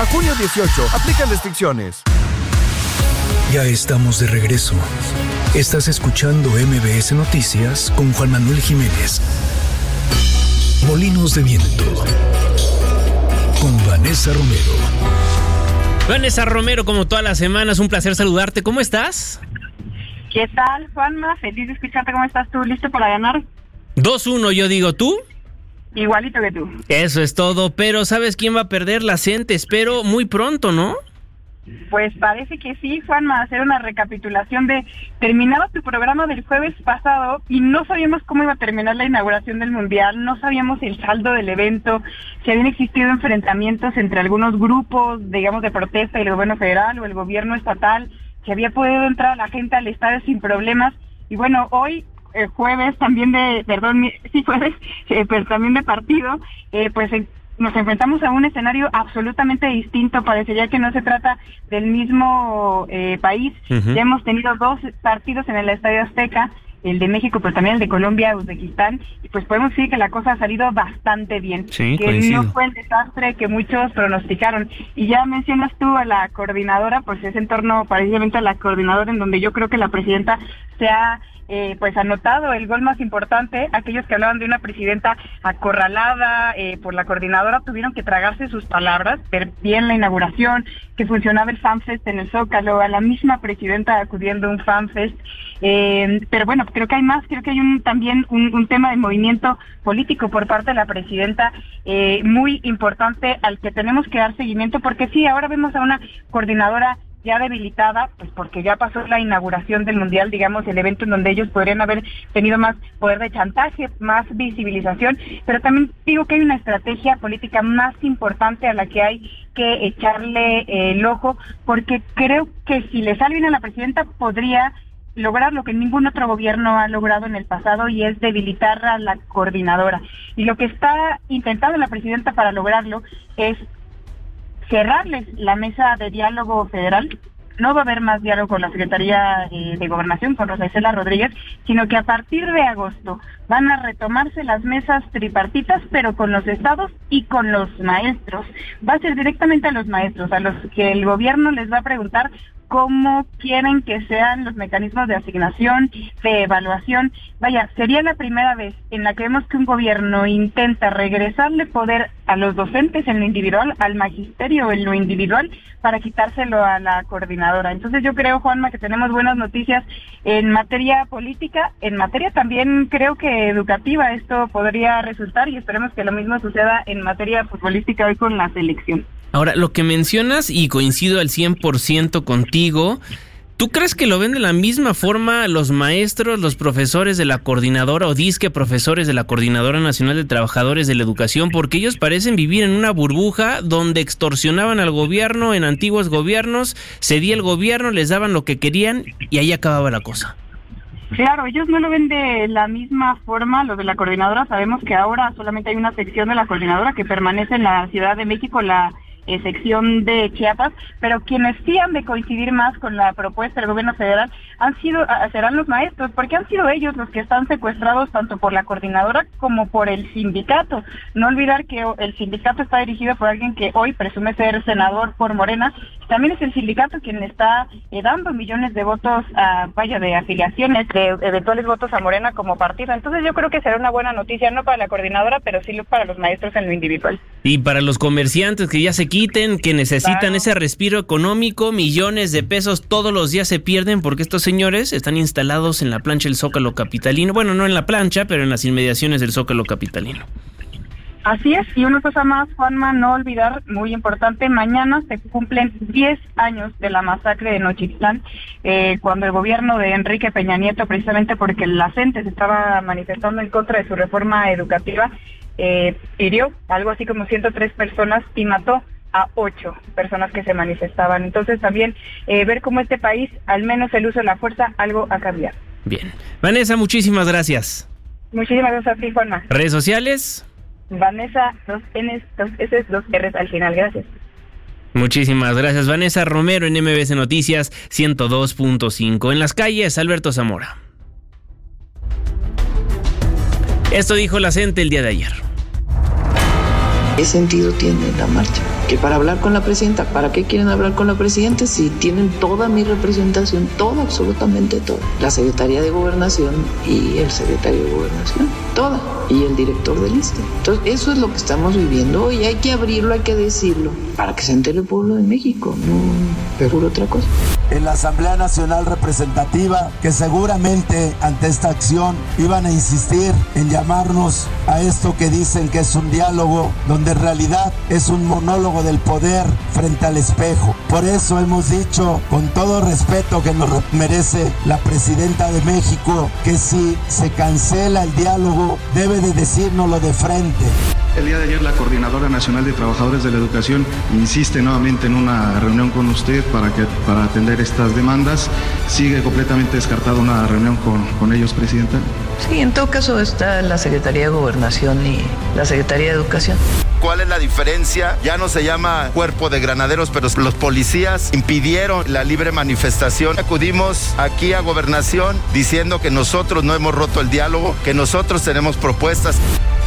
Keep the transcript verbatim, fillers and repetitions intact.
junio dieciocho. Aplican restricciones. Ya estamos de regreso. Estás escuchando M B S Noticias con Juan Manuel Jiménez. Molinos de Viento con Vanessa Romero. Vanessa Romero, como todas las semanas, un placer saludarte. ¿Cómo estás? ¿Qué tal, Juanma? Feliz de escucharte. ¿Cómo estás tú? ¿Listo para ganar? dos uno, yo digo, ¿tú? Igualito que tú. Eso es todo, pero ¿sabes quién va a perder? La C E N T E, espero muy pronto, ¿no? Pues parece que sí, Juanma, hacer una recapitulación de... Terminaba tu programa del jueves pasado y no sabíamos cómo iba a terminar la inauguración del Mundial, no sabíamos el saldo del evento, si habían existido enfrentamientos entre algunos grupos, digamos, de protesta y el gobierno federal o el gobierno estatal, si había podido entrar la gente al estadio sin problemas. Y bueno, hoy... el jueves también de, perdón, sí jueves, eh, pero también de partido, eh, pues eh, nos enfrentamos a un escenario absolutamente distinto. Parecería que no se trata del mismo eh, país. Uh-huh. Ya hemos tenido dos partidos en el Estadio Azteca, el de México, pero también el de Colombia, Uzbekistán, y pues podemos decir que la cosa ha salido bastante bien, sí, que coincido. No fue el desastre que muchos pronosticaron. Y ya mencionas tú a la coordinadora, pues es en torno precisamente a la coordinadora en donde yo creo que la presidenta se ha Eh, pues anotado el gol más importante. Aquellos que hablaban de una presidenta acorralada eh, por la coordinadora tuvieron que tragarse sus palabras, ver bien la inauguración, que funcionaba el FanFest en el Zócalo, a la misma presidenta acudiendo a un FanFest, eh, pero bueno, creo que hay más, creo que hay un también un, un tema de movimiento político por parte de la presidenta eh, muy importante al que tenemos que dar seguimiento, porque sí, ahora vemos a una coordinadora ya debilitada, pues porque ya pasó la inauguración del Mundial, digamos, el evento en donde ellos podrían haber tenido más poder de chantaje, más visibilización, pero también digo que hay una estrategia política más importante a la que hay que echarle eh, el ojo, porque creo que si le sale bien a la presidenta podría lograr lo que ningún otro gobierno ha logrado en el pasado, y es debilitar a la coordinadora. Y lo que está intentando la presidenta para lograrlo es cerrarles la mesa de diálogo federal. No va a haber más diálogo con la Secretaría eh, de Gobernación, con Rosa Isela Rodríguez, sino que a partir de agosto van a retomarse las mesas tripartitas, pero con los estados y con los maestros. Va a ser directamente a los maestros, a los que el gobierno les va a preguntar cómo quieren que sean los mecanismos de asignación, de evaluación. Vaya, sería la primera vez en la que vemos que un gobierno intenta regresarle poder a los docentes en lo individual, al magisterio en lo individual, para quitárselo a la coordinadora. Entonces yo creo, Juanma, que tenemos buenas noticias en materia política, en materia también creo que educativa esto podría resultar, y esperemos que lo mismo suceda en materia futbolística hoy con la selección. Ahora, lo que mencionas, y coincido al cien por ciento contigo, ¿tú crees que lo ven de la misma forma los maestros, los profesores de la coordinadora o disque profesores de la Coordinadora Nacional de Trabajadores de la Educación? Porque ellos parecen vivir en una burbuja donde extorsionaban al gobierno en antiguos gobiernos, cedía el gobierno, les daban lo que querían y ahí acababa la cosa. Claro, ellos no lo ven de la misma forma, los de la coordinadora. Sabemos que ahora solamente hay una sección de la coordinadora que permanece en la Ciudad de México, la Eh, sección de Chiapas, pero quienes sí han de coincidir más con la propuesta del gobierno federal han sido, serán los maestros, porque han sido ellos los que están secuestrados tanto por la coordinadora como por el sindicato. No olvidar que el sindicato está dirigido por alguien que hoy presume ser senador por Morena. También es el sindicato quien le está eh, dando millones de votos, a, vaya, de afiliaciones, de eventuales votos a Morena como partido. Entonces yo creo que será una buena noticia, no para la coordinadora, pero sí para los maestros en lo individual. Y para los comerciantes que ya se quiten, que necesitan claro. ese respiro económico, millones de pesos todos los días se pierden porque estos señores están instalados en la plancha del Zócalo capitalino. Bueno, no en la plancha, pero en las inmediaciones del Zócalo capitalino. Así es, y una cosa más, Juanma, no olvidar, muy importante, mañana se cumplen diez años de la masacre de Nochitlán, eh, cuando el gobierno de Enrique Peña Nieto, precisamente porque la gente se estaba manifestando en contra de su reforma educativa, eh, hirió algo así como ciento tres personas y mató a ocho personas que se manifestaban. Entonces también eh, ver cómo este país, al menos el uso de la fuerza, algo ha cambiado. Bien. Vanessa, muchísimas gracias. Muchísimas gracias a ti, Juanma. ¿Redes sociales? Vanessa, dos N's, dos S's, dos R's al final, gracias. Muchísimas gracias, Vanessa Romero en M B S Noticias ciento dos punto cinco. En las calles, Alberto Zamora. Esto dijo la C E N T E el día de ayer. ¿Qué sentido tiene la marcha? Que para hablar con la presidenta, ¿para qué quieren hablar con la presidenta si tienen toda mi representación, toda, absolutamente toda? La Secretaría de Gobernación y el secretario de Gobernación, toda, y el director del I S S S T E. Entonces, eso es lo que estamos viviendo hoy, hay que abrirlo, hay que decirlo, para que se entere el pueblo de México, no por otra cosa. En la Asamblea Nacional Representativa, que seguramente ante esta acción iban a insistir en llamarnos a esto que dicen que es un diálogo, donde en realidad es un monólogo del poder frente al espejo. Por eso hemos dicho, con todo respeto que nos merece la presidenta de México, que si se cancela el diálogo, debe de decírnoslo de frente. El día de ayer la Coordinadora Nacional de Trabajadores de la Educación insiste nuevamente en una reunión con usted para, que, para atender estas demandas. ¿Sigue completamente descartada una reunión con, con ellos, Presidenta? Sí, en todo caso está la Secretaría de Gobernación y la Secretaría de Educación. ¿Cuál es la diferencia? Ya no se llama Cuerpo de Granaderos, pero los policías impidieron la libre manifestación. Acudimos aquí a Gobernación diciendo que nosotros no hemos roto el diálogo, que nosotros tenemos propuestas.